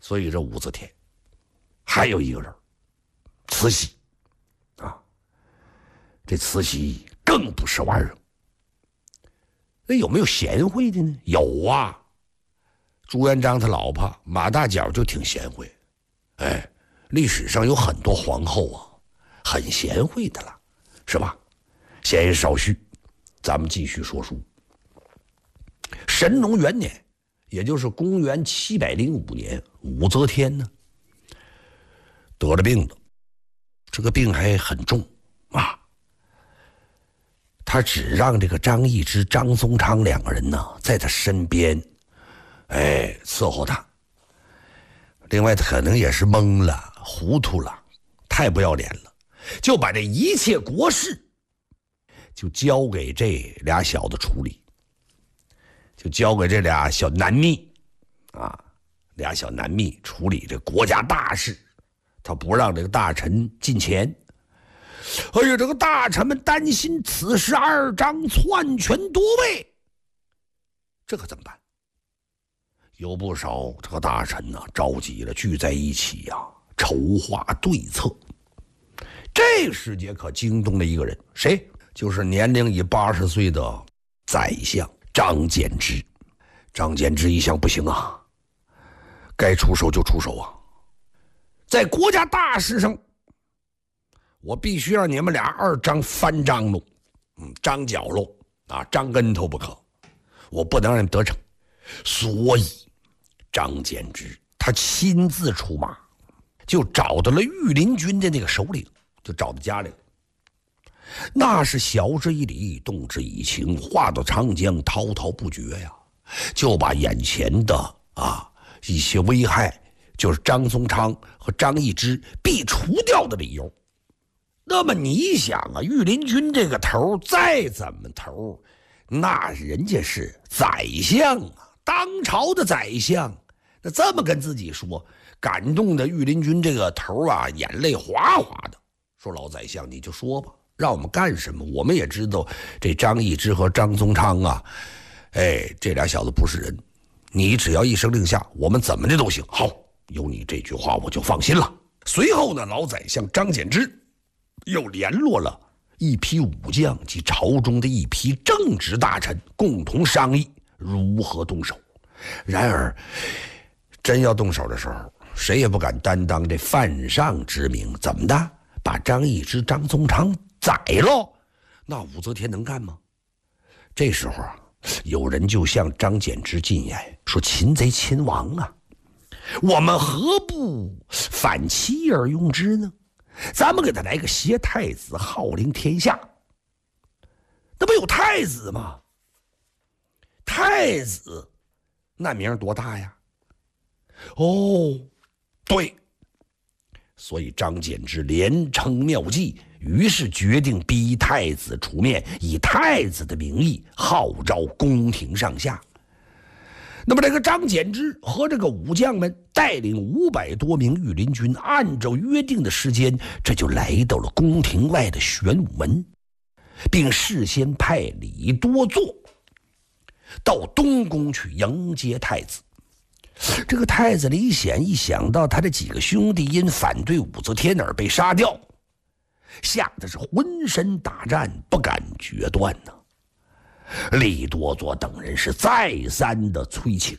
所以这武则天还有一个人，慈禧啊，这慈禧更不是玩意儿。那有没有贤惠的呢？有啊，朱元璋他老婆马大脚就挺贤惠，哎，历史上有很多皇后啊，很贤惠的了，是吧？闲言少叙，咱们继续说书。神农元年，也就是公元705年，武则天呢得了病了，这个病还很重啊。他只让这个张易之、张宗昌两个人呢在他身边，伺候他。另外，他可能也是懵了、糊涂了，太不要脸了，就把这一切国事就交给这俩小子处理，就交给这俩小男秘啊，俩小男秘处理这国家大事，他不让这个大臣进前。哎呀，这个大臣们担心此时二张篡权夺位，这可怎么办？有不少这个大臣呢着急了，聚在一起呀，筹划对策。这个时节可惊动了一个人，谁？就是年龄已80岁的宰相张柬之。张柬之一想，不行啊，该出手就出手啊，在国家大事上，我必须让你们俩二张翻张喽，张角喽啊，张跟头不可，我不能让你们得逞。所以张柬之他亲自出马，就找到了御林军的那个首领，就找到家里了。那是晓之以理，动之以情，话到长江滔滔不绝呀，就把眼前的一些危害，就是张宗昌和张易之必除掉的理由。那么你想啊，御林军这个头再怎么头，那人家是宰相啊，当朝的宰相，那这么跟自己说，感动的御林军这个头啊，眼泪哗哗的，说老宰相你就说吧，让我们干什么？我们也知道这张易之和张宗昌啊，这俩小子不是人，你只要一声令下，我们怎么的都行。好，有你这句话我就放心了。随后呢，老宰相张柬之又联络了一批武将及朝中的一批正直大臣，共同商议如何动手。然而真要动手的时候，谁也不敢担当这犯上之名，怎么的把张易之、张宗昌宰了，那武则天能干吗？这时候啊，有人就向张柬之进言说，擒贼擒王啊，我们何不反其而用之呢？咱们给他来个挟太子号令天下，那不有太子吗？太子那名多大呀？哦，对，所以张柬之连称妙计，于是决定逼太子出面，以太子的名义号召宫廷上下。那么这个张柬之和这个武将们带领500多名御林军，按照约定的时间，这就来到了宫廷外的玄武门，并事先派李多作到东宫去迎接太子。这个太子李显一想到他的几个兄弟因反对武则天而被杀掉，吓得是浑身打颤，不敢决断呢。李多作等人是再三的催请，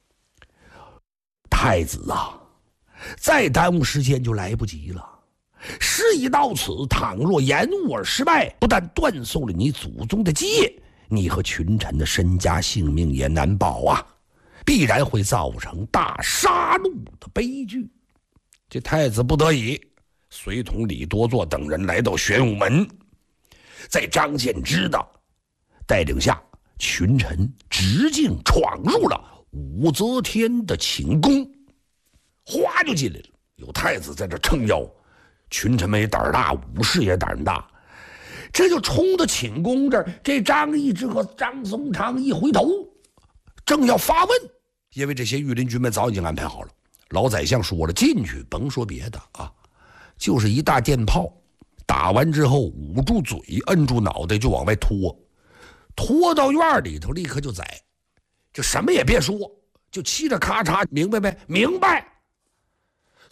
太子啊，再耽误时间就来不及了。事已到此，倘若延误而失败，不但断送了你祖宗的基业，你和群臣的身家性命也难保啊，必然会造成大杀戮的悲剧。这太子不得已，随同李多作等人来到玄武门，在张柬之的带领下，群臣直径闯入了武则天的寝宫，哗就进来了。有太子在这撑腰，群臣们也胆儿大，武士也胆儿大，这就冲到寝宫这儿。这张易之和张宗昌一回头，正要发问，因为这些御林军们早已经安排好了。老宰相说了，进去甭说别的啊，就是一大电炮，打完之后捂住嘴，摁住脑袋就往外拖。拖到院里头，立刻就宰，就什么也别说，就嘁着咔嚓，明白没？明白。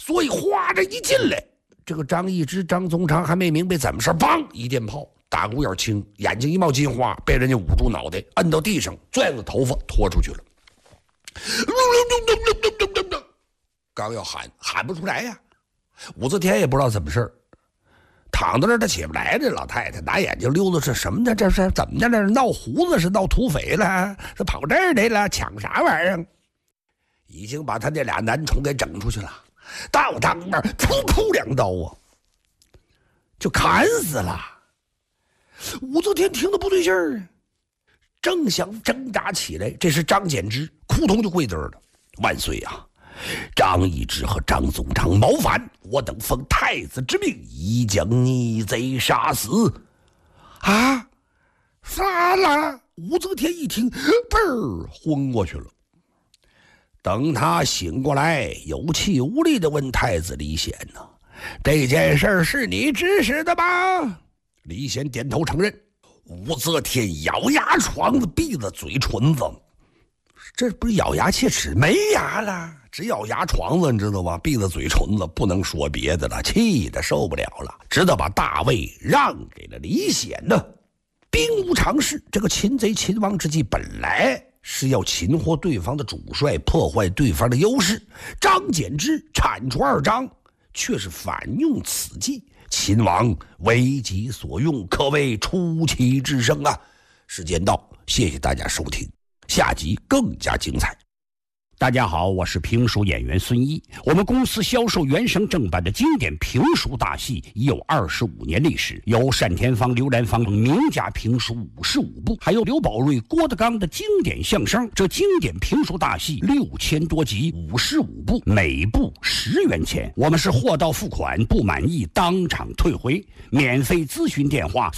所以哗这一进来，这个张易之、张宗昌还没明白怎么事，梆一电炮，大鼓眼青，眼睛一冒金花，被人家捂住脑袋，摁到地上，拽着头发拖出去了。刚要喊不出来呀，武则天也不知道怎么事，躺在那儿他起不来。这老太太拿眼睛溜达，是什么呢？这是怎么的？这是闹胡子，是闹土匪了？是跑这儿来了？抢啥玩意儿？已经把他那俩男宠给整出去了，到当面噗噗两刀啊，就砍死了。武则天听得不对劲儿，正想挣扎起来，这是张柬之扑通就跪这儿了：“万岁啊！张易之和张宗昌谋反，我等奉太子之命，已将逆贼杀死。”啊，杀了！武则天一听，嘣儿昏过去了。等他醒过来，有气无力地问太子李显呢：“这件事是你指使的吗？”李显点头承认。武则天咬牙床子，闭着嘴唇子，这不是咬牙切齿，没牙了，只咬牙床子，你知道吗？闭着嘴唇子，不能说别的了，气得受不了了，直到把大位让给了李显呢。兵无常势，这个擒贼擒王之计本来是要擒获对方的主帅，破坏对方的优势。张柬之铲除二张，却是反用此计，秦王为己所用，可谓出奇制胜啊！时间到，谢谢大家收听，下集更加精彩。 大家好，我是评书演员孙一。我们公司销售原声正版的经典评书大戏已有25年历史，有单田芳、刘兰芳名家评书55部，还有刘宝瑞、郭德纲的经典相声。这经典评书大戏6000多集，55部，每部10元钱。我们是货到付款，不满意当场退回。免费咨询电话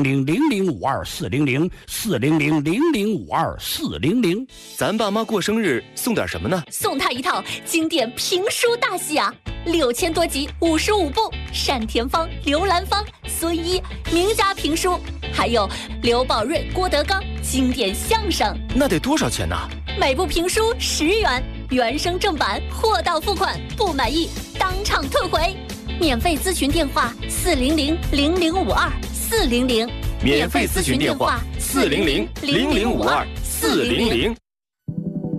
：400-0052-400，400-0052-400。 咱爸妈过生日送点什么呢？ 送他一套经典评书大戏啊，6000多集，55部，单田芳、刘兰芳、孙一名家评书，还有刘宝瑞、郭德纲经典相声。 那得多少钱呢？ 每部评书10元，原声正版，货到付款，不满意当场退回。免费咨询电话：400-0052-400。 免费咨询电话：400-0052-400。